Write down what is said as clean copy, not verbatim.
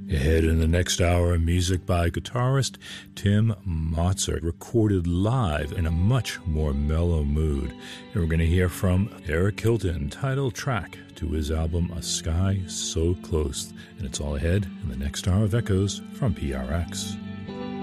Ahead in the next hour, music by guitarist Tim Mozart, recorded live in a much more mellow mood. And we're going to hear from Eric Hilton, title track to his album A Sky So Close. And it's all ahead in the next hour of Echoes from PRX.